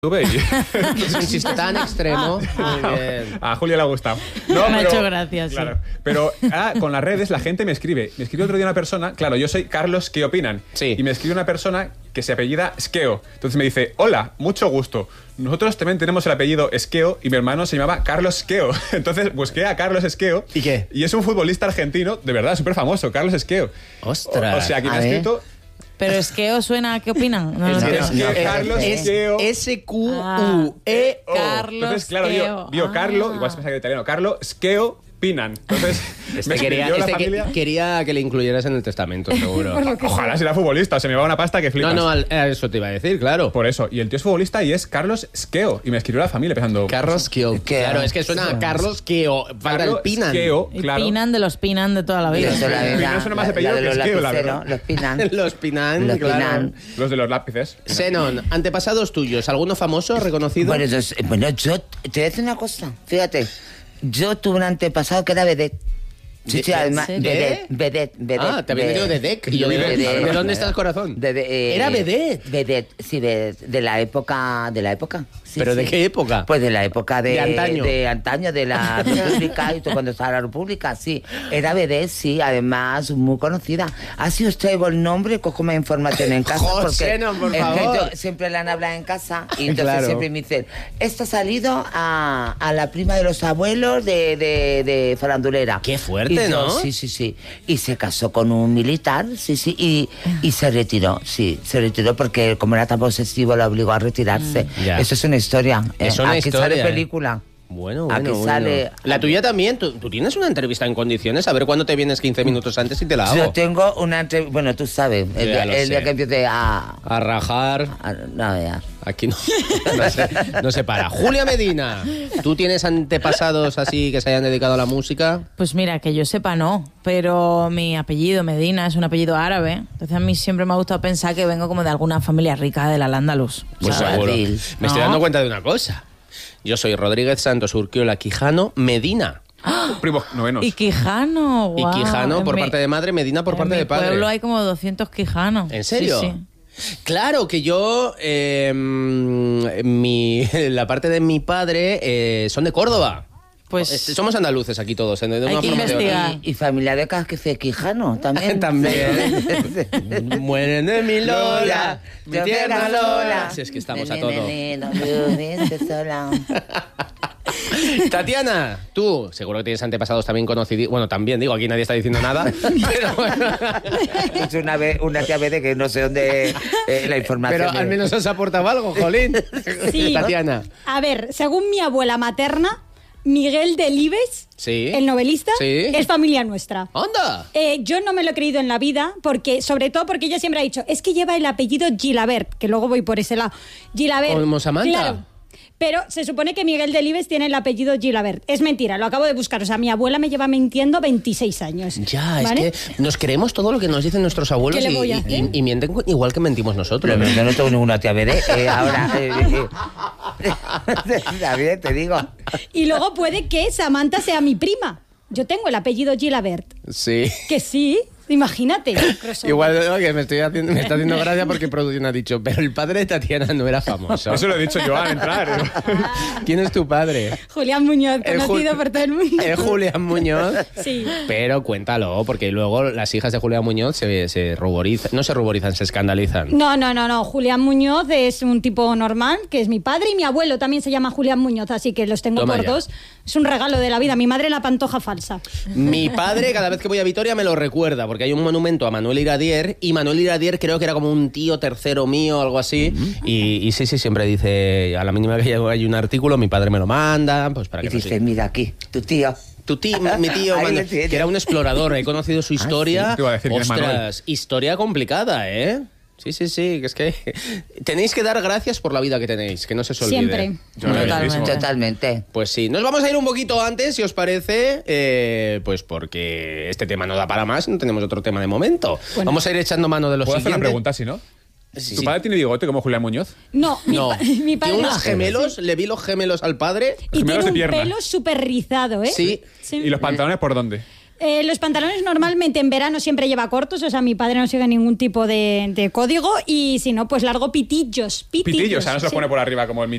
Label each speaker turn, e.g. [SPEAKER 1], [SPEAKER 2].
[SPEAKER 1] tuve y...
[SPEAKER 2] Es un chiste tan extremo. Muy bien.
[SPEAKER 1] A Julia le ha gustado. No,
[SPEAKER 3] Me ha
[SPEAKER 1] pero,
[SPEAKER 3] hecho gracia, sí.
[SPEAKER 1] Claro, pero con las redes la gente me escribe. Me escribió otro día una persona, claro, yo soy Carlos, ¿qué opinan?
[SPEAKER 2] Sí.
[SPEAKER 1] Y me escribe una persona que se apellida Esqueo. Entonces me dice, hola, mucho gusto. Nosotros también tenemos el apellido Esqueo y mi hermano se llamaba Carlos Esqueo. Entonces busqué a Carlos Esqueo.
[SPEAKER 2] ¿Y qué?
[SPEAKER 1] Y es un futbolista argentino, de verdad, súper famoso, Carlos Esqueo.
[SPEAKER 2] ¡Ostras!
[SPEAKER 1] O sea, que me ha
[SPEAKER 4] A ver.
[SPEAKER 1] escrito...
[SPEAKER 3] Pero es que os suena, ¿qué opinan? No,
[SPEAKER 1] Es
[SPEAKER 3] no,
[SPEAKER 1] que-
[SPEAKER 3] no.
[SPEAKER 1] es que Carlos Esqueo...
[SPEAKER 2] S-Q-U-E.
[SPEAKER 3] Carlos
[SPEAKER 1] Entonces, claro, vio
[SPEAKER 3] Esqueo.
[SPEAKER 1] Carlo, igual se piensa que era italiano, Carlo Esqueo Pinan. Entonces, me escribió la familia...
[SPEAKER 2] quería que le incluyeras en el testamento, seguro.
[SPEAKER 1] Ojalá sea futbolista, se me va una pasta que flipas.
[SPEAKER 2] No, a eso te iba a decir, claro.
[SPEAKER 1] Por eso. Y el tío es futbolista y es Carlos Esqueo. Y me escribió la familia pensando...
[SPEAKER 2] Carlos Keo. Claro, es que suena a Carlos Keo. Falta el
[SPEAKER 1] Carlos
[SPEAKER 2] Pinan.
[SPEAKER 1] Esqueo,
[SPEAKER 3] Y
[SPEAKER 1] claro.
[SPEAKER 3] Pinan de los Pinan de toda la vida.
[SPEAKER 4] De toda la
[SPEAKER 1] Pinan
[SPEAKER 4] vida.
[SPEAKER 1] suena más
[SPEAKER 4] La
[SPEAKER 1] apellido
[SPEAKER 4] de
[SPEAKER 1] que
[SPEAKER 4] los
[SPEAKER 1] Esqueo, la
[SPEAKER 4] lapiceros,
[SPEAKER 1] verdad.
[SPEAKER 4] los Pinan.
[SPEAKER 2] Los Pinan,
[SPEAKER 4] Los
[SPEAKER 2] claro.
[SPEAKER 4] Pinan.
[SPEAKER 1] Los de los lápices.
[SPEAKER 2] Xenon, antepasados tuyos, ¿alguno famoso reconocido?
[SPEAKER 4] Bueno, yo te voy a decir una cosa. Fíjate, yo tuve un antepasado que era vedette. Sí, sí, además,
[SPEAKER 3] ¿En
[SPEAKER 2] serio?
[SPEAKER 4] vedette.
[SPEAKER 2] Ah, te había metido de Deck. Y yo digo,
[SPEAKER 4] Vedette.
[SPEAKER 2] ¿de dónde está el corazón? Era vedette.
[SPEAKER 4] Vedette, sí, de la época. Sí,
[SPEAKER 2] ¿Pero de
[SPEAKER 4] sí.
[SPEAKER 2] qué época?
[SPEAKER 4] Pues de la época
[SPEAKER 2] De antaño.
[SPEAKER 4] De antaño, de la República, y todo, cuando estaba la República, sí. Era vedette, sí, además muy conocida. Así os traigo el nombre, cojo más información en casa.
[SPEAKER 2] José,
[SPEAKER 4] porque
[SPEAKER 2] no, por
[SPEAKER 4] es que
[SPEAKER 2] favor.
[SPEAKER 4] yo siempre la han hablado en casa, y entonces
[SPEAKER 2] Claro.
[SPEAKER 4] siempre me dicen, esto ha salido a la prima de los abuelos de farandulera.
[SPEAKER 2] Qué fuerte,
[SPEAKER 4] Y yo,
[SPEAKER 2] ¿no?
[SPEAKER 4] Sí. Y se casó con un militar, sí, y se retiró, porque como era tan posesivo lo obligó a retirarse.
[SPEAKER 2] Ya.
[SPEAKER 4] Eso es una historia.
[SPEAKER 2] Es una
[SPEAKER 4] Aquí
[SPEAKER 2] historia,
[SPEAKER 4] sale película.
[SPEAKER 2] Bueno,
[SPEAKER 4] Aquí
[SPEAKER 2] bueno.
[SPEAKER 4] sale...
[SPEAKER 2] La tuya también. ¿Tú tienes una entrevista en condiciones? A ver cuándo te vienes 15 minutos antes y te la hago.
[SPEAKER 4] Yo tengo una entrevista, bueno, tú sabes,
[SPEAKER 2] Ya lo
[SPEAKER 4] el día
[SPEAKER 2] sé.
[SPEAKER 4] que empiece a
[SPEAKER 2] rajar.
[SPEAKER 4] no, ya.
[SPEAKER 2] Aquí no, no se para. Julia Medina, ¿tú tienes antepasados así que se hayan dedicado a la música?
[SPEAKER 3] Pues mira, que yo sepa no, pero mi apellido, Medina, es un apellido árabe. Entonces a mí siempre me ha gustado pensar que vengo como de alguna familia rica del Al-Ándalus.
[SPEAKER 2] Pues
[SPEAKER 4] Sabadell.
[SPEAKER 2] seguro. Me estoy
[SPEAKER 3] No.
[SPEAKER 2] dando cuenta de una cosa. Yo soy Rodríguez Santos Urquiola Quijano Medina.
[SPEAKER 1] Primo novenos.
[SPEAKER 3] Y Quijano,
[SPEAKER 2] Y
[SPEAKER 3] guau.
[SPEAKER 2] Quijano por
[SPEAKER 3] En
[SPEAKER 2] parte de madre, Medina por
[SPEAKER 3] en
[SPEAKER 2] parte
[SPEAKER 3] mi
[SPEAKER 2] de padre.
[SPEAKER 3] pueblo hay como 200 Quijanos.
[SPEAKER 2] ¿En serio?
[SPEAKER 3] Sí.
[SPEAKER 2] Claro que yo, la parte de mi padre son de Córdoba.
[SPEAKER 3] Pues
[SPEAKER 2] Somos andaluces aquí todos, de una
[SPEAKER 3] Hay que
[SPEAKER 2] forma o de otra.
[SPEAKER 3] investigar.
[SPEAKER 4] Y familia de Casque Quijano también.
[SPEAKER 2] También. Mueren de mi Lola, mi
[SPEAKER 4] Yo
[SPEAKER 2] tierna
[SPEAKER 4] era
[SPEAKER 2] Lola. Si es que estamos a todo. Tatiana, tú, seguro que tienes antepasados también conocidos. Bueno, también digo, aquí nadie está diciendo nada. Pero, bueno,
[SPEAKER 4] Es una tía de que no sé dónde la información.
[SPEAKER 2] pero al menos os aportaba algo, jolín.
[SPEAKER 5] Sí.
[SPEAKER 2] Tatiana.
[SPEAKER 5] A ver, según mi abuela materna, Miguel Delibes,
[SPEAKER 2] Sí.
[SPEAKER 5] el novelista,
[SPEAKER 2] Sí.
[SPEAKER 5] es familia nuestra.
[SPEAKER 2] ¡Anda!
[SPEAKER 5] Yo no me lo he creído en la vida, sobre todo porque ella siempre ha dicho, es que lleva el apellido Gilabert, que luego voy por ese lado. Gilabert.
[SPEAKER 2] Como Samantha.
[SPEAKER 5] Claro. Pero se supone que Miguel Delibes tiene el apellido Gilabert. Es mentira, lo acabo de buscar. O sea, mi abuela me lleva mintiendo 26 años.
[SPEAKER 2] Ya,
[SPEAKER 5] ¿vale?
[SPEAKER 2] es que nos creemos todo lo que nos dicen nuestros abuelos
[SPEAKER 5] ¿Qué le voy a
[SPEAKER 2] y
[SPEAKER 5] hacer?
[SPEAKER 2] mienten igual que mentimos nosotros.
[SPEAKER 4] Pero yo no tengo ninguna tía Bede. Ahora. También te digo.
[SPEAKER 5] Y luego puede que Samantha sea mi prima. Yo tengo el apellido Gilabert.
[SPEAKER 2] Sí.
[SPEAKER 5] Que sí, imagínate.
[SPEAKER 2] Igual oye, me está haciendo gracia porque producción ha dicho, pero el padre de Tatiana no era famoso.
[SPEAKER 1] Eso lo he dicho yo al entrar.
[SPEAKER 2] ¿Quién es tu padre?
[SPEAKER 5] Julián Muñoz,
[SPEAKER 2] El
[SPEAKER 5] conocido por todo el mundo.
[SPEAKER 2] Julián Muñoz.
[SPEAKER 5] Sí.
[SPEAKER 2] Pero cuéntalo, porque luego las hijas de Julián Muñoz se ruborizan, no se ruborizan, se escandalizan.
[SPEAKER 5] No. Julián Muñoz es un tipo normal, que es mi padre, y mi abuelo también se llama Julián Muñoz, así que los tengo
[SPEAKER 2] Toma
[SPEAKER 5] por
[SPEAKER 2] ya.
[SPEAKER 5] dos. Es un regalo de la vida. Mi madre la pantoja falsa.
[SPEAKER 2] Mi padre, cada vez que voy a Vitoria, me lo recuerda, porque hay un monumento a Manuel Iradier, y Manuel Iradier creo que era como un tío tercero mío o algo así, y sí, siempre dice, a la mínima que hay un artículo, mi padre me lo manda, pues para
[SPEAKER 4] Y
[SPEAKER 2] que no
[SPEAKER 4] dice,
[SPEAKER 2] sé.
[SPEAKER 4] mira aquí, tu tío.
[SPEAKER 2] Mi tío,
[SPEAKER 4] Ahí
[SPEAKER 2] Manuel,
[SPEAKER 4] lo tiene.
[SPEAKER 2] que era un explorador, he conocido su historia.
[SPEAKER 1] sí. Te iba a decir quién es Manuel.
[SPEAKER 2] Ostras, historia complicada, ¿eh? Sí, que es que tenéis que dar gracias por la vida que tenéis, que no se os olvide.
[SPEAKER 5] Siempre.
[SPEAKER 1] Yo lo he visto.
[SPEAKER 4] Totalmente.
[SPEAKER 2] Pues sí, nos vamos a ir un poquito antes, si os parece, pues porque este tema no da para más, no tenemos otro tema de momento.
[SPEAKER 5] Bueno.
[SPEAKER 2] Vamos a ir echando mano de los
[SPEAKER 1] ¿Puedo hacer una
[SPEAKER 2] siguientes.
[SPEAKER 1] pregunta, si no?
[SPEAKER 2] Sí,
[SPEAKER 1] ¿Tu
[SPEAKER 2] sí.
[SPEAKER 1] padre tiene bigote como Julián Muñoz?
[SPEAKER 5] No,
[SPEAKER 2] No,
[SPEAKER 5] mi padre
[SPEAKER 2] tiene unos
[SPEAKER 5] no.
[SPEAKER 2] gemelos, le vi los gemelos al padre.
[SPEAKER 5] Y
[SPEAKER 1] gemelos
[SPEAKER 5] tiene
[SPEAKER 1] de
[SPEAKER 5] un
[SPEAKER 1] pierna.
[SPEAKER 5] pelo súper rizado, ¿eh?
[SPEAKER 2] Sí.
[SPEAKER 1] ¿Y los pantalones por dónde?
[SPEAKER 5] Los pantalones normalmente en verano siempre lleva cortos, o sea, mi padre no sigue ningún tipo de código, y si no, pues largo pitillos.
[SPEAKER 1] Pitillos, o sea, no se los
[SPEAKER 5] sí.
[SPEAKER 1] pone por arriba como el